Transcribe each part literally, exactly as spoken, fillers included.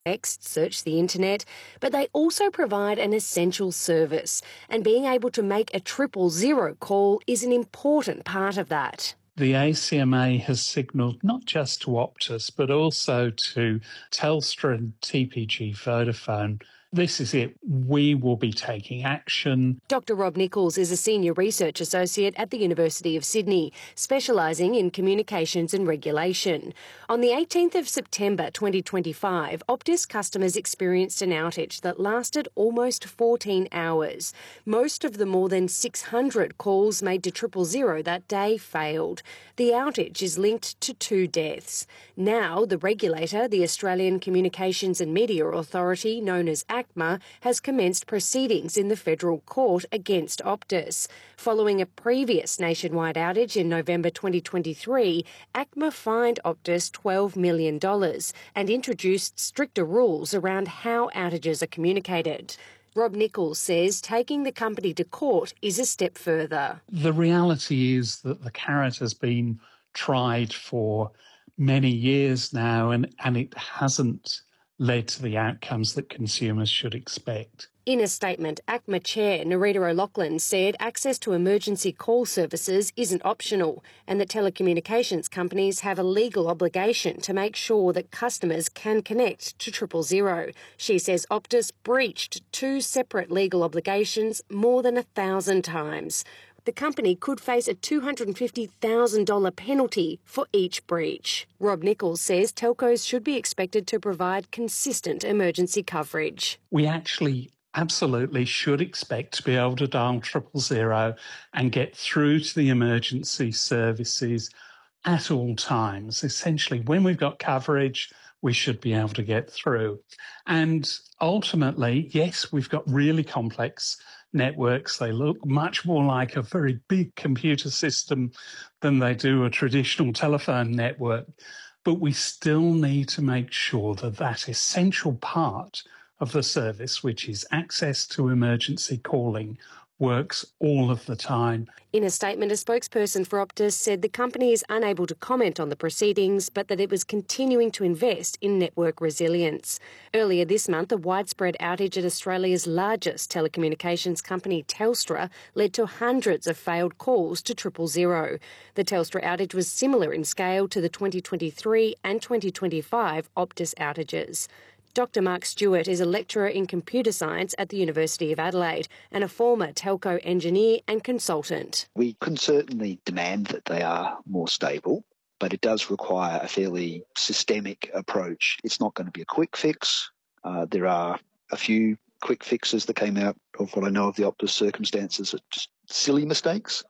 text, search the internet, but they also provide an essential service, and being able to make a triple zero call is an important part of that. The A C M A has signalled not just to Optus but also to Telstra and T P G Vodafone. This is it. We will be taking action. Doctor Rob Nichols is a Senior Research Associate at the University of Sydney, specialising in communications and regulation. On the eighteenth of September twenty twenty-five, Optus customers experienced an outage that lasted almost fourteen hours. Most of the more than six hundred calls made to triple zero that day failed. The outage is linked to two deaths. Now, the regulator, the Australian Communications and Media Authority, known as A C M A, has commenced proceedings in the federal court against Optus. Following a previous nationwide outage in November twenty twenty-three, A C M A fined Optus twelve million dollars and introduced stricter rules around how outages are communicated. Rob Nichols says taking the company to court is a step further. The reality is that the carrot has been tried for many years now, and, and it hasn't led to the outcomes that consumers should expect. In a statement, A C M A Chair Nerita O'Loughlin said access to emergency call services isn't optional and that telecommunications companies have a legal obligation to make sure that customers can connect to triple zero. She says Optus breached two separate legal obligations more than a thousand times. The company could face a two hundred fifty thousand dollars penalty for each breach. Rob Nichols says telcos should be expected to provide consistent emergency coverage. We actually absolutely should expect to be able to dial triple zero and get through to the emergency services at all times. Essentially, when we've got coverage, we should be able to get through. And ultimately, yes, we've got really complex networks. They look much more like a very big computer system than they do a traditional telephone network. But we still need to make sure that that essential part of the service, which is access to emergency calling, works all of the time. In a statement, a spokesperson for Optus said the company is unable to comment on the proceedings, but that it was continuing to invest in network resilience. Earlier this month, a widespread outage at Australia's largest telecommunications company, Telstra, led to hundreds of failed calls to triple zero. The Telstra outage was similar in scale to the twenty twenty-three and twenty twenty-five Optus outages. Doctor Mark Stewart is a lecturer in computer science at the University of Adelaide and a former telco engineer and consultant. We can certainly demand that they are more stable, but it does require a fairly systemic approach. It's not going to be a quick fix. Uh, there are a few quick fixes that came out of what I know of the Optus circumstances, just silly mistakes.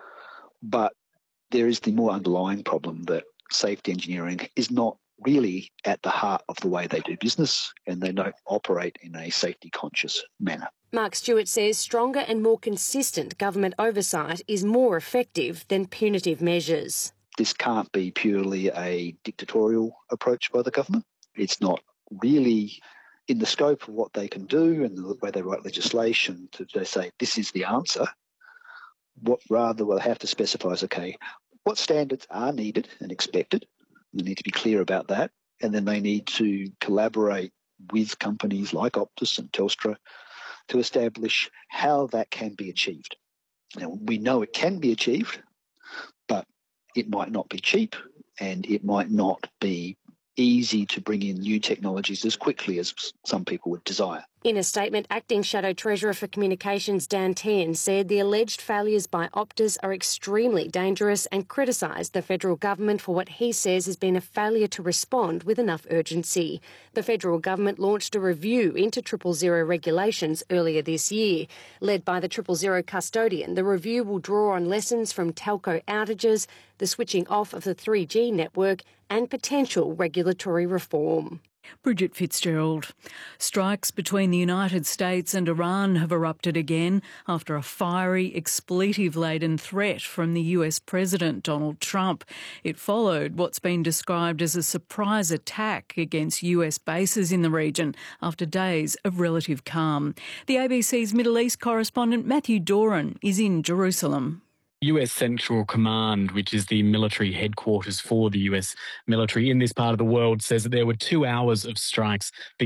But there is the more underlying problem that safety engineering is not really at the heart of the way they do business, and they don't operate in a safety-conscious manner. Mark Stewart says stronger and more consistent government oversight is more effective than punitive measures. This can't be purely a dictatorial approach by the government. It's not really in the scope of what they can do and the way they write legislation to they say this is the answer. What rather will have to specify is, okay, what standards are needed and expected. They need to be clear about that, and then they need to collaborate with companies like Optus and Telstra to establish how that can be achieved. Now, we know it can be achieved, but it might not be cheap, and it might not be easy to bring in new technologies as quickly as some people would desire. In a statement, Acting Shadow Treasurer for Communications Dan Tehan said the alleged failures by Optus are extremely dangerous and criticised the federal government for what he says has been a failure to respond with enough urgency. The federal government launched a review into triple zero regulations earlier this year. Led by the triple zero custodian, the review will draw on lessons from telco outages, the switching off of the three G network and potential regulatory reform. Bridget Fitzgerald. Strikes between the United States and Iran have erupted again after a fiery, expletive-laden threat from the U S President Donald Trump. It followed what's been described as a surprise attack against U S bases in the region after days of relative calm. The A B C's Middle East correspondent Matthew Doran is in Jerusalem. U S Central Command, which is the military headquarters for the U S military in this part of the world, says that there were two hours of strikes